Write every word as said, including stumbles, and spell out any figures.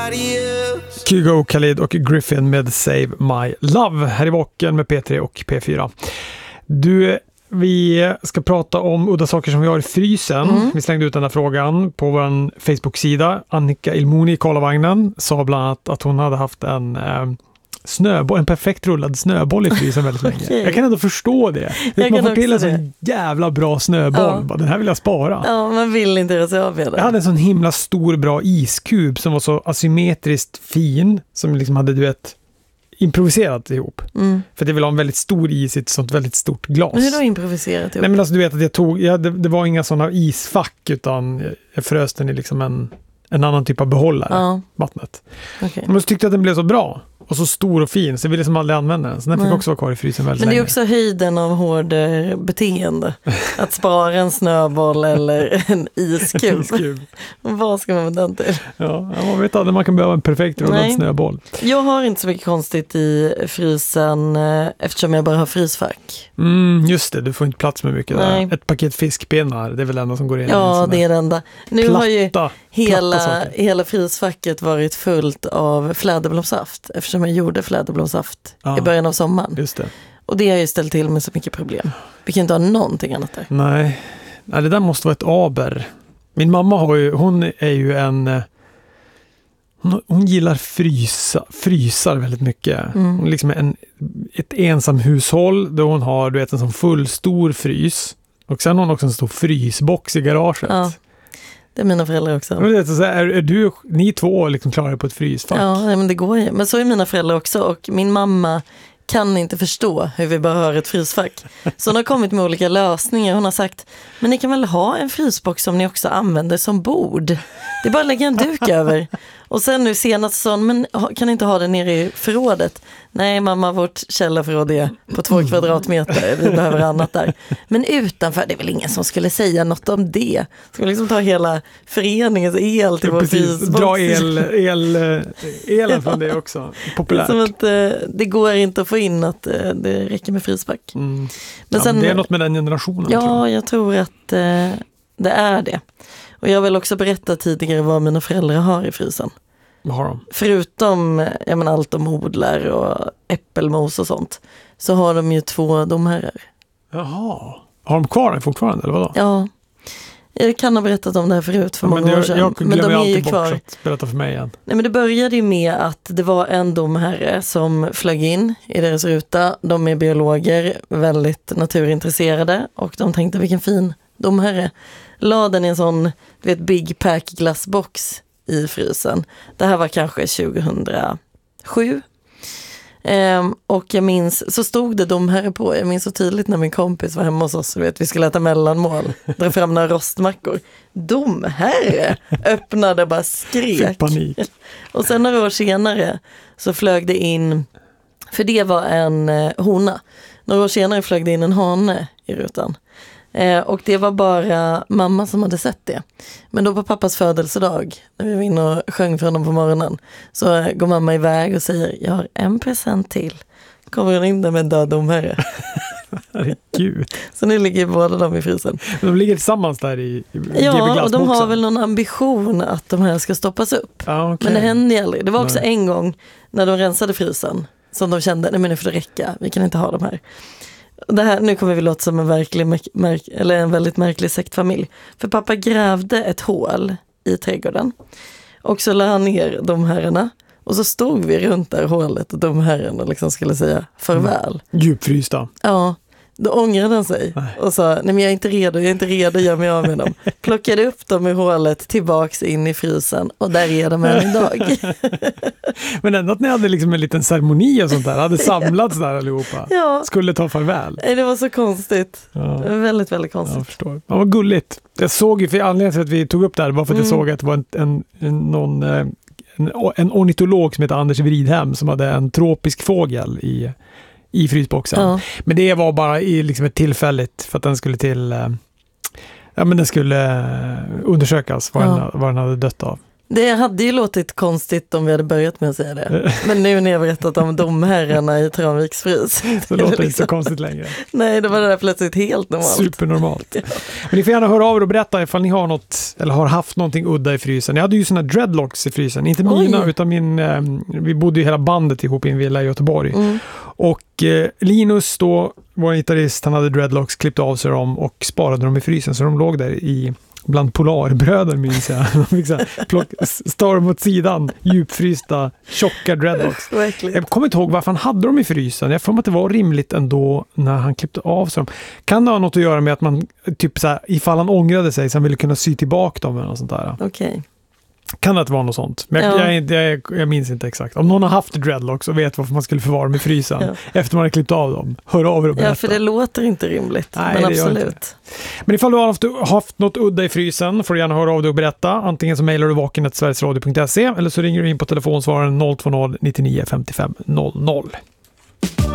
Kygo, Khalid och Griffin med Save My Love här i Vaken med P tre och P fyra. Du, vi ska prata om udda saker som vi har i frysen. Mm. Vi slängde ut den här frågan på vår Facebook-sida. Annika Ilmoni i Karlavagnen sa bland annat att hon hade haft en eh, snöboll, en perfekt rullad snöboll i frysen väldigt länge. Okay. Jag kan ändå förstå det. det man får till en sån jävla bra snöboll. Ja. Den här vill jag spara. Ja, man vill inte göra sig av med det. Jag hade en sån himla stor bra iskub som var så asymmetriskt fin, som liksom hade, du vet, improviserat ihop. Mm. För det vill ha en väldigt stor is i ett sånt väldigt stort glas. Men hur då improviserat ihop? Nej, men alltså du vet att jag tog, ja, det, det var inga sådana isfack, utan jag frös den i liksom en, en annan typ av behållare, ja. Vattnet. Okay. Men så tyckte jag att den blev så bra. Och så stor och fin, så jag ville liksom aldrig använda den. Så den fick också vara kvar i frysen väldigt länge. Men det är länge. också höjden av hård beteende. Att spara en snöboll eller en iskub. iskub. Vad ska man med den till? Ja, man vet aldrig, man kan behöva en perfekt rullad snöboll. Jag har inte så mycket konstigt i frysen eftersom jag bara har frysfack. Mm, just det, du får inte plats med mycket där. Ett paket fiskpinnar, det är väl det enda som går in. Ja, det är det enda. Nu platta, har ju hela, hela frysfacket varit fullt av fläderblomsaft eftersom jag gjorde fläderblomsaft ja, i början av sommaren. Just det. Och det har ju ställt till med så mycket problem. Vi kan inte ha någonting annat där. Nej, Nej det där måste vara ett aber. Min mamma har ju, hon är ju en hon, hon gillar frysa, frysar väldigt mycket. Mm. Hon är liksom en, ett ensam hushåll där hon har, du vet, en sån full stor frys. Och sen har hon också en stor frysbox i garaget. Ja. Det är mina föräldrar också. Är, är, är du, ni två liksom klarar på ett frysfack? Ja, men det går ju. Men så är mina föräldrar också. Och min mamma kan inte förstå hur vi bara har ett frysfack. Så hon har kommit med olika lösningar. Hon har sagt, men ni kan väl ha en frysbox som ni också använder som bord. Det är bara att lägga en duk över. Och sen nu senast sa men kan ni inte ha den nere i förrådet? Nej mamma, vårt källarförråd är på två kvadratmeter. Vi behöver annat där. Men utanför, det är väl ingen som skulle säga något om det. Ska vi liksom ta hela föreningens el till ja, vår frysbox? Dra el, el, elen från det också. Populärt. Det, som att, det går inte att få in att det räcker med frysback. Mm. Men ja, sen, men det är något med den generationen. Ja, tror jag. jag tror att det är det. Och jag vill också berätta tidigare vad mina föräldrar har i frysen. Vad har de? Förutom jag menar, allt de odlar och äppelmos och sånt, så har de ju två domherrar. Jaha. Har de kvar den fortfarande eller vadå? Ja. Jag kan ha berättat om det här förut för ja, många det, år sedan. Jag men de är ju bort, kvar. Berätta för mig igen. Nej, men det började ju med att det var en domherre som flög in i deras ruta. De är biologer, väldigt naturintresserade, och de tänkte vilken fin domherre. La den i en sån, du vet, Big Pack glassbox i frysen. Det här var kanske tjugohundrasju. Ehm, och jag minns, så stod det domherre på. Jag minns så tydligt när min kompis var hemma hos oss. Du vet, vi skulle äta mellanmål. Dra fram några rostmackor. Domherre öppnade bara skrek. Fick panik. Och sen några år senare så flög det in, för det var en eh, hona. Några år senare flög det in en hane i rutan. Eh, och det var bara mamma som hade sett det. Men då på pappas födelsedag, när vi var inne och sjöng för honom på morgonen, så eh, går mamma iväg och säger, jag har en present till. Kommer hon in där med en död domherre. Herregud. Så nu ligger båda de i frysen. De ligger tillsammans där i, i ja, G B glassboxen. Och de har väl någon ambition att de här ska stoppas upp. Ah, okay. Men det hände ju aldrig. Det var också nej. en gång när de rensade frysen som de kände, nej men nu får det räcka. Vi kan inte ha de här. Det här, nu kommer vi låta som en, verklig, märk, eller en väldigt märklig sektfamilj. För pappa grävde ett hål i trädgården. Och så la han ner de herrarna. Och så stod vi runt där hålet och de herrarna liksom skulle säga farväl. Mm. Djupfrysta. Ja, då ångrade han sig. Nej. Och sa, nej men jag är inte redo, jag är inte redo, gör mig av med dem. Plockade upp dem i hålet tillbaks in i frysen. Och där är de än idag. Men ändå att ni hade liksom en liten ceremoni och sånt där. Hade samlats där allihopa. Ja. Skulle ta farväl. Nej, det var så konstigt. Ja. Det var väldigt, väldigt konstigt. Jag förstår. Ja, vad gulligt. Jag såg ju, för anledningen till att vi tog upp det här var för att mm. jag såg att det var en, en, en, någon, en, en ornitolog som heter Anders Vridhem som hade en tropisk fågel i, i frysboxen. Ja. Men det var bara i liksom ett tillfälligt för att den skulle till ja, men den skulle undersökas vad, ja. den, vad den hade dött av. Det hade ju låtit konstigt om vi hade börjat med att säga det. Men nu när jag berättat om domherrarna i Tranviks frys. Så det låter liksom inte så konstigt längre. Nej, det var det där plötsligt helt normalt. Supernormalt. Ja. Men ni får gärna höra av er och berätta ifall ni har något eller har haft någonting udda i frysen. Jag hade ju såna dreadlocks i frysen. Inte mina, Oj. utan min... Eh, vi bodde ju hela bandet ihop i en villa i Göteborg. Mm. Och eh, Linus då, vår gitarrist, han hade dreadlocks, klippte av sig dem och sparade dem i frysen. Så de låg där i... bland polarbröder minns jag. De fick så här, plock, storm åt sidan, djupfrysta, tjocka dreadlocks. Jag kommer inte ihåg varför han hade dem i frysen. Jag får mig att det var rimligt ändå när han klippte av sig dem. Kan det ha något att göra med att man, typ så här, ifall han ångrade sig så han ville kunna sy tillbaka dem eller något sånt där? Okej. Okay. Kan det vara något sånt? Men jag, ja. jag, jag, jag minns inte exakt. Om någon har haft dreadlocks och vet varför man skulle förvara dem i frysen ja. efter man har klippt av dem, hör av er och berätta. Ja, för det låter inte rimligt. Nej, men absolut. Men ifall du har haft, haft något udda i frysen får du gärna höra av dig och berätta. Antingen så mejlar du vaken snabel-a sverigesradio punkt se eller så ringer du in på telefonsvararen noll två noll nio nio fem fem noll noll.